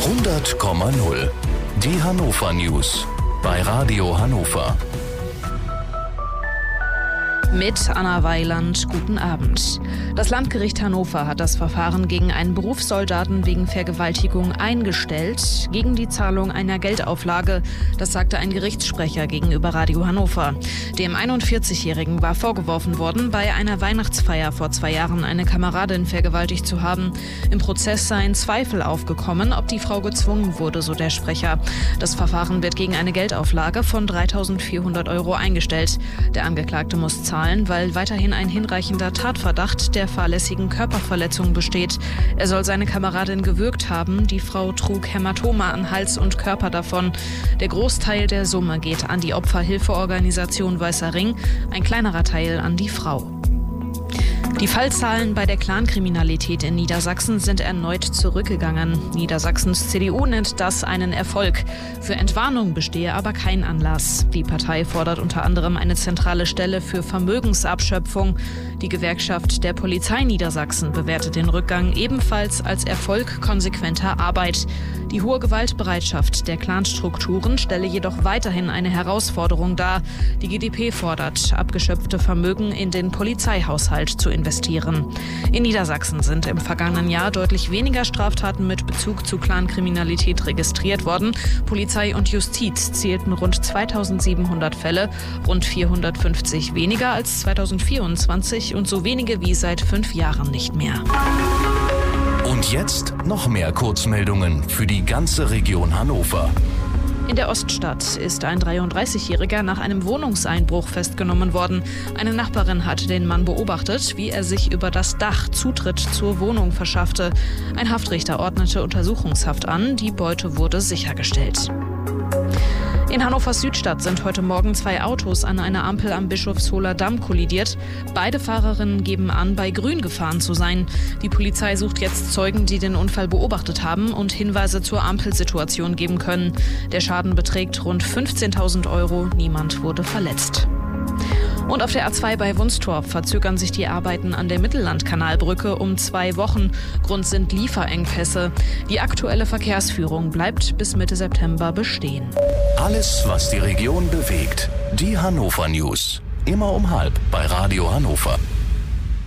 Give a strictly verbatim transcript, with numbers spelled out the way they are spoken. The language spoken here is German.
hundert Komma null. Die Hannover News bei Radio Hannover. Mit Anna Weiland, guten Abend. Das Landgericht Hannover hat das Verfahren gegen einen Berufssoldaten wegen Vergewaltigung eingestellt, gegen die Zahlung einer Geldauflage. Das sagte ein Gerichtssprecher gegenüber Radio Hannover. Dem einundvierzigjährigen war vorgeworfen worden, bei einer Weihnachtsfeier vor zwei Jahren eine Kameradin vergewaltigt zu haben. Im Prozess seien Zweifel aufgekommen, ob die Frau gezwungen wurde, so der Sprecher. Das Verfahren wird gegen eine Geldauflage von dreitausendvierhundert Euro eingestellt. Der Angeklagte muss zahlen, weil weiterhin ein hinreichender Tatverdacht der fahrlässigen Körperverletzung besteht. Er soll seine Kameradin gewürgt haben. Die Frau trug Hämatome an Hals und Körper davon. Der Großteil der Summe geht an die Opferhilfeorganisation Weißer Ring, ein kleinerer Teil an die Frau. Die Fallzahlen bei der Clankriminalität in Niedersachsen sind erneut zurückgegangen. Niedersachsens C D U nennt das einen Erfolg. Für Entwarnung bestehe aber kein Anlass. Die Partei fordert unter anderem eine zentrale Stelle für Vermögensabschöpfung. Die Gewerkschaft der Polizei Niedersachsen bewertet den Rückgang ebenfalls als Erfolg konsequenter Arbeit. Die hohe Gewaltbereitschaft der Clanstrukturen stelle jedoch weiterhin eine Herausforderung dar. Die G d P fordert, abgeschöpfte Vermögen in den Polizeihaushalt zu investieren. In Niedersachsen sind im vergangenen Jahr deutlich weniger Straftaten mit Bezug zu Clankriminalität registriert worden. Polizei und Justiz zählten rund zweitausendsiebenhundert Fälle, rund vierhundertfünfzig weniger als zweitausendvierundzwanzig und so wenige wie seit fünf Jahren nicht mehr. Und jetzt noch mehr Kurzmeldungen für die ganze Region Hannover. In der Oststadt ist ein dreiunddreißigjähriger nach einem Wohnungseinbruch festgenommen worden. Eine Nachbarin hat den Mann beobachtet, wie er sich über das Dach Zutritt zur Wohnung verschaffte. Ein Haftrichter ordnete Untersuchungshaft an. Die Beute wurde sichergestellt. In Hannovers Südstadt sind heute Morgen zwei Autos an einer Ampel am Bischofsholer Damm kollidiert. Beide Fahrerinnen geben an, bei Grün gefahren zu sein. Die Polizei sucht jetzt Zeugen, die den Unfall beobachtet haben und Hinweise zur Ampelsituation geben können. Der Schaden beträgt rund fünfzehntausend Euro. Niemand wurde verletzt. Und auf der A zwei bei Wunstorf verzögern sich die Arbeiten an der Mittellandkanalbrücke um zwei Wochen. Grund sind Lieferengpässe. Die aktuelle Verkehrsführung bleibt bis Mitte September bestehen. Alles, was die Region bewegt. Die Hannover News. Immer um halb bei Radio Hannover.